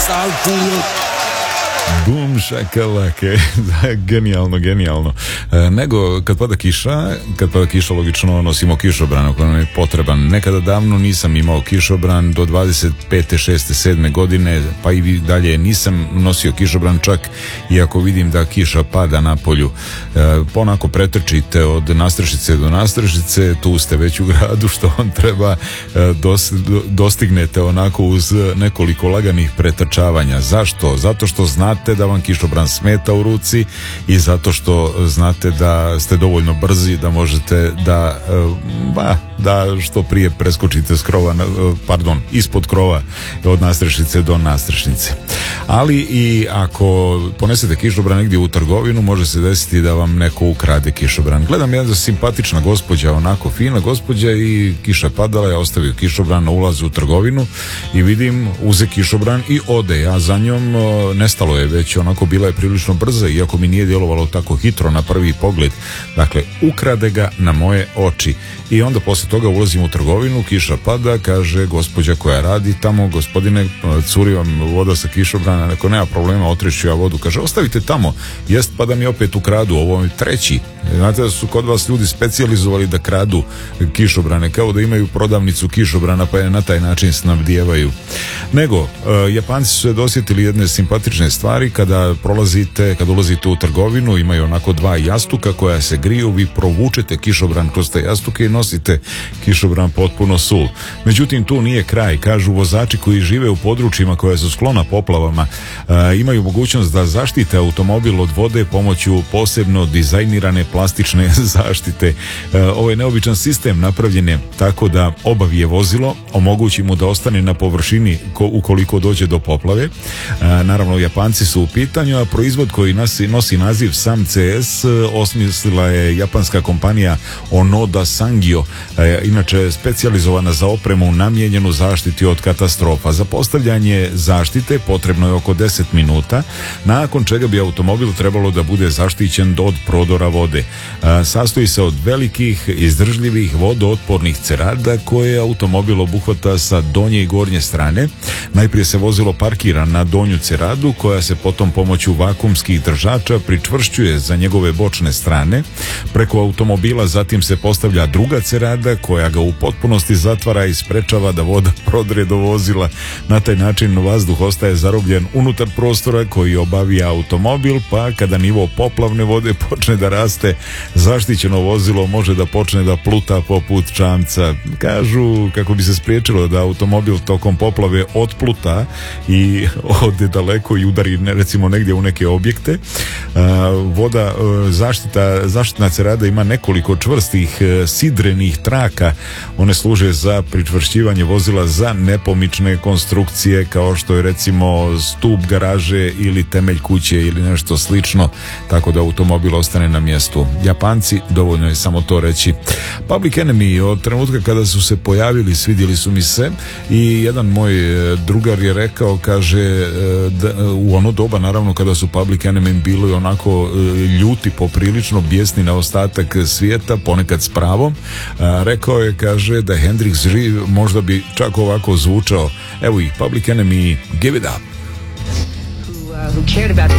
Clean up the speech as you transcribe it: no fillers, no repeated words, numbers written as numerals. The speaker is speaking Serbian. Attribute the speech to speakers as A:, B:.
A: Bum šakalake. Genijalno. Nego kad pada kiša logično nosimo kišobran ako nam je potreban. Nekada davno nisam imao kišobran do 25. 6. 7. godine, pa i dalje nisam nosio kišobran, čak i ako vidim da kiša pada na polju. Ponako pretrčite od nastrešnice do nastrešnice, tu ste već u gradu, što vam treba, dostignete onako uz nekoliko laganih pretrčavanja. Zašto? Zato što znate da vam kišobran smeta u ruci i zato što znate da ste dovoljno brzi da možete da što prije preskočite ispod krova od nastrešnice do nastrešnice. Ali i ako ponesete kišobran negdje u trgovinu, može se desiti da vam neko ukrade kišobran. Gledam jedna simpatična gospođa, onako fina gospođa, i kiša padala, ja ostavio kišobran na ulazu u trgovinu i vidim, uze kišobran i ode. Ja za njom, nestalo je već, onako bila je prilično brza, iako mi nije djelovalo tako hitro na prvi pogled. Dakle, ukrade ga na moje oči. I onda posle toga ulazim u trgovinu, kiša pada, kaže gospođa koja radi tamo, gospodine, curi vam voda sa kišobrana, neko nema problema, otrešću ja vodu, kaže ostavite tamo, jest pa da mi opet ukradu, ovo je treći. Znate da su kod vas ljudi specijalizovali da kradu kišobrane, kao da imaju prodavnicu kišobrana pa je na taj način snabdijevaju. Nego, Japanci su se dosjetili jedne simpatične stvari. Kada ulazite u trgovinu, imaju onako dva jastuka koja se griju, vi provučete kišobran kroz te jastuke i nosite kišobran potpuno sul. Međutim, tu nije kraj. Kažu, vozači koji žive u područjima koja su sklona poplavama imaju mogućnost da zaštite automobil od vode pomoću posebno dizajnirane plastične zaštite. Ovo je neobičan sistem, napravljen je tako da obavije vozilo, omogući mu da ostane na površini ukoliko dođe do poplave. Naravno, Japanci su u pitanju, a proizvod koji nosi naziv Sam CS osmislila je japanska kompanija Onoda Sangyo, inače specijalizovana za opremu namijenjenu zaštiti od katastrofa. Za postavljanje zaštite potrebno je oko 10 minuta, nakon čega bi automobil trebalo da bude zaštićen od prodora vode. Sastoji se od velikih, izdržljivih, vodootpornih cerada koje automobil obuhvata sa donje i gornje strane. Najprije se vozilo parkira na donju ceradu, koja se potom pomoću vakumskih držača pričvršćuje za njegove bočne strane. Preko automobila zatim se postavlja druga cerada koja ga u potpunosti zatvara i sprečava da voda prodre do vozila. Na taj način vazduh ostaje zarobljen unutar prostora koji obavija automobil, pa kada nivo poplavne vode počne da raste, zaštićeno vozilo može da počne da pluta poput čamca. Kažu, kako bi se spriječilo da automobil tokom poplave otpluta i ode daleko i udari recimo negdje u neke objekte, zaštitna cerada ima nekoliko čvrstih sidrenih traka. One služe za pričvršćivanje vozila za nepomične konstrukcije, kao što je recimo stup garaže ili temelj kuće ili nešto slično, tako da automobil ostane na mjestu. Japanci, dovoljno je samo to reći. Public Enemy, od trenutka kada su se pojavili, svidjeli su mi se, i jedan moj drugar je rekao, kaže, u ono doba, naravno, kada su Public Enemy bili onako ljuti, poprilično bijesni na ostatak svijeta, ponekad s pravom, rekao je, kaže, da Hendrix živ možda bi čak ovako zvučao. Evo ih, Public Enemy, Give It Up.